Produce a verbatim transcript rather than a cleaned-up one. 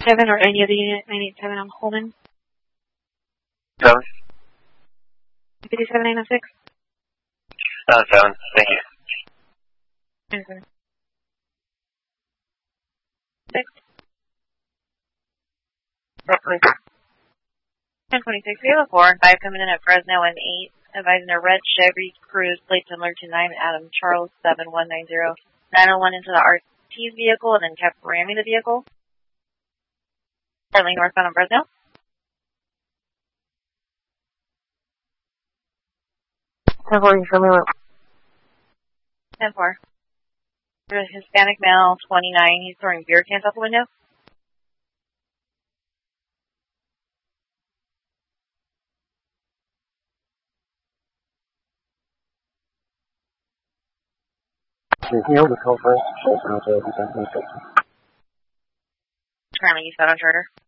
seven or any of the unit nine eight seven, I'm Holman. Seven. fifty-seven nine oh six. Uh, seven. Thank you. Okay. Six. Roughly. ten twenty-six. We have a four and five coming in at Fresno and eight. Advising a red Chevy Cruze, plate similar to nine Adam Charles seven one nine zero. nine oh one into the R T's vehicle and then kept ramming the vehicle. Currently northbound on Fresno. ten four, you show me what? ten four. There's a Hispanic male, twenty-nine. He's throwing beer cans out the window. Heal the call first. Currently eastbound on Charter.